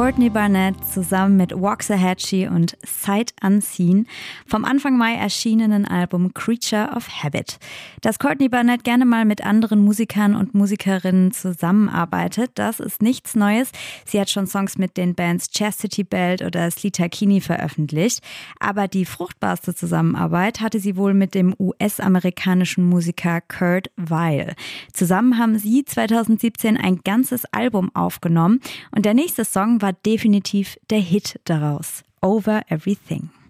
Courtney Barnett zusammen mit Waxahachie und Sight Unseen vom Anfang Mai erschienenen Album Creature of Habit. Dass Courtney Barnett gerne mal mit anderen Musikern und Musikerinnen zusammenarbeitet, das ist nichts Neues. Sie hat schon Songs mit den Bands Chastity Belt oder Sleater Kinney veröffentlicht. Aber die fruchtbarste Zusammenarbeit hatte sie wohl mit dem US-amerikanischen Musiker Kurt Vile. Zusammen haben sie 2017 ein ganzes Album aufgenommen und der nächste Song war definitiv der Hit daraus, Over Everything.